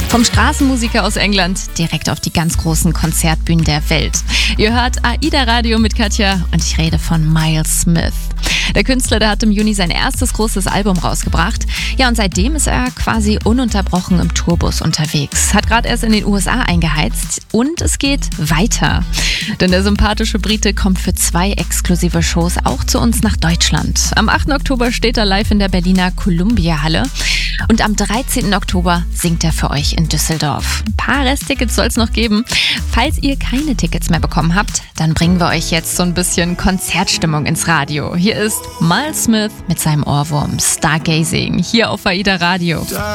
Vom Straßenmusiker aus England direkt auf die ganz großen Konzertbühnen der Welt. Ihr hört AIDA Radio mit Katja und ich rede von Miles Smith. Der Künstler, der hat im Juni sein erstes großes Album rausgebracht. Ja, und seitdem ist er quasi ununterbrochen im Tourbus unterwegs. Hat gerade erst in den USA eingeheizt und es geht weiter. Denn der sympathische Brite kommt für 2 exklusive Shows auch zu uns nach Deutschland. Am 8. Oktober steht er live in der Berliner Columbia-Halle. Und am 13. Oktober singt er für euch in Düsseldorf. Ein paar Resttickets soll es noch geben. Falls ihr keine Tickets mehr bekommen habt, dann bringen wir euch jetzt so ein bisschen Konzertstimmung ins Radio. Hier ist Miles Smith mit seinem Ohrwurm Stargazing, hier auf AIDA Radio.